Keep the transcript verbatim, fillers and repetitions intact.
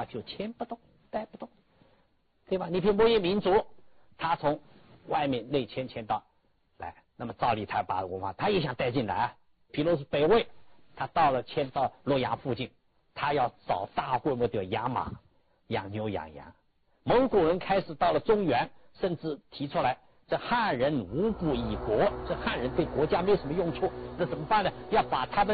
就牵不动带不动，对吧？你比如牧野民族，他从外面内迁迁到来，那么照例他把文化他也想带进来，比如是北魏，他到了迁到洛阳附近，他要找大规模的养马养牛养羊。蒙古人开始到了中原，甚至提出来这汉人无不以国，这汉人对国家没什么用处，那怎么办呢？要把他们